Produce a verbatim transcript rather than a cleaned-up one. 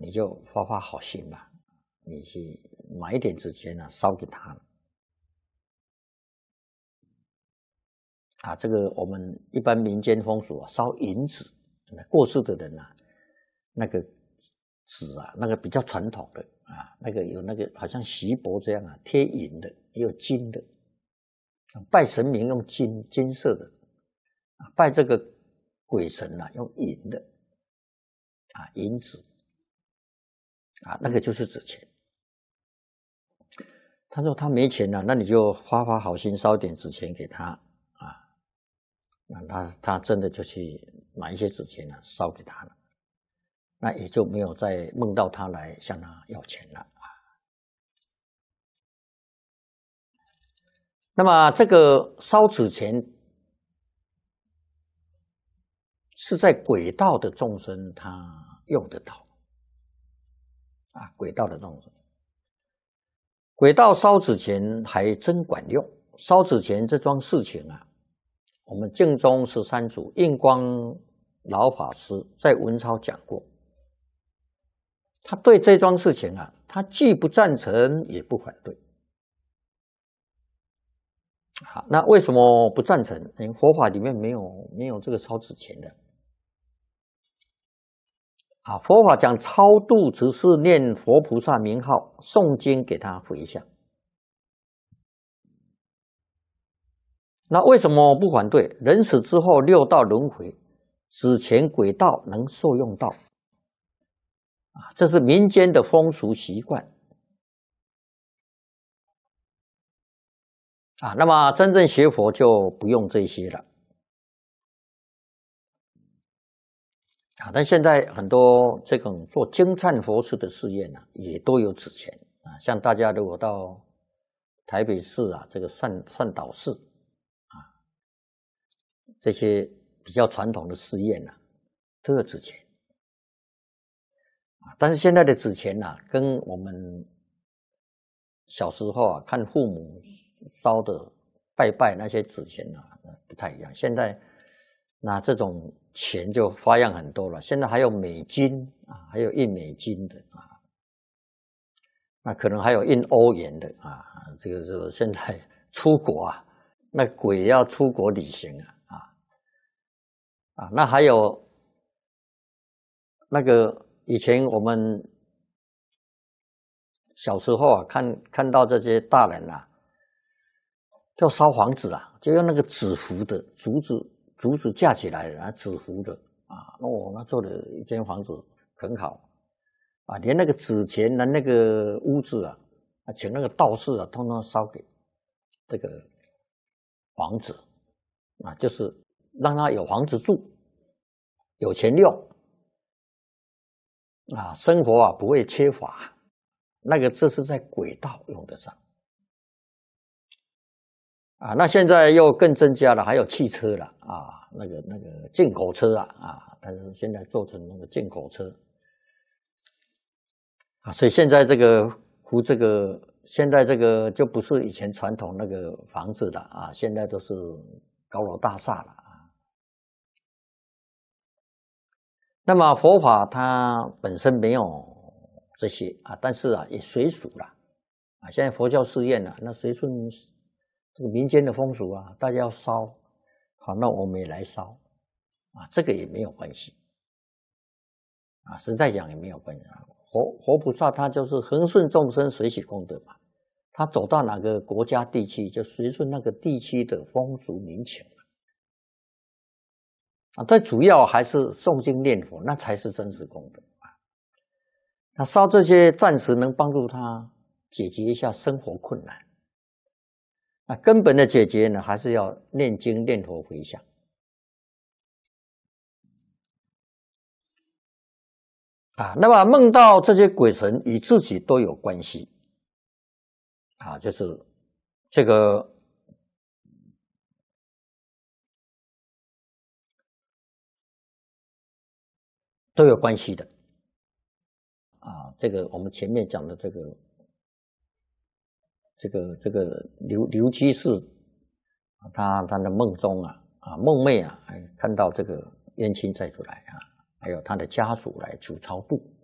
你就发发好心吧，你去买一点纸钱啊，烧给他。啊，这个我们一般民间风俗啊，烧银纸，过世的人啊，那个纸啊，那个比较传统的啊，那个有那个好像锡箔这样啊，贴银的，也有金的。拜神明用金金色的，拜这个鬼神啊，用银的，啊，银纸，啊，那个就是纸钱。他说他没钱了，那你就发发好心，烧点纸钱给他啊。那他他真的就去买一些纸钱啊，烧给他了。那也就没有再梦到他来向他要钱了啊。那么这个烧纸钱是在鬼道的众生他用得到啊，鬼道的众生。鬼道烧纸钱还真管用。烧纸钱这桩事情啊，我们净宗十三祖印光老法师在文钞讲过。他对这桩事情啊，他既不赞成也不反对。好，那为什么不赞成？因为佛法里面没有没有这个烧纸钱的。啊，佛法讲超度只是念佛菩萨名号，诵经给他回向。那为什么不反对？人死之后六道轮回，纸钱鬼道能受用到。啊，这是民间的风俗习惯。啊，那么真正学佛就不用这些了。啊，但现在很多这种做精忏佛事的寺院啊，也都有纸钱啊。像大家如果到台北市啊，这个善善导寺啊，这些比较传统的寺院啊，都有纸钱啊。但是现在的纸钱啊，跟我们小时候啊看父母烧的拜拜那些纸钱啊不太一样。现在那这种钱就花样很多了，现在还有美金啊，还有印美金的啊，那可能还有印欧元的啊。这个是现在出国啊，那鬼要出国旅行啊啊啊，那还有那个以前我们小时候啊，看看到这些大人啊，要烧房子啊，就用那个纸糊的竹子。竹子架起来的，啊，纸糊的啊，哦，那做的一间房子很好啊，连那个纸钱的那个屋子啊，啊，请那个道士啊，通通烧给这个房子啊，就是让他有房子住，有钱用啊，生活啊不会缺乏。那个这是在鬼道用得上。啊，那现在又更增加了，还有汽车了啊，那个那个进口车啊啊，但是现在做成那个进口车啊，所以现在这个湖这个现在这个就不是以前传统那个房子了啊，现在都是高楼大厦了啊。那么佛法它本身没有这些啊，但是啊也随属了啊。现在佛教寺院啊，那随顺这个民间的风俗啊，大家要烧，好，那我们也来烧，啊，这个也没有关系，啊，实在讲也没有关系啊。活活菩萨他就是恒顺众生，随喜功德嘛，他走到哪个国家地区，就随顺那个地区的风俗民情啊。最主要还是诵经念佛，那才是真实功德啊。那烧这些暂时能帮助他解决一下生活困难。那根本的解决呢，还是要念经念佛回向啊。那么梦到这些鬼神与自己都有关系啊，就是这个都有关系的啊。这个我们前面讲的这个。这个这个刘刘居士，他他的梦中啊啊梦寐啊，看到这个冤亲债主来啊，还有他的家属来求超度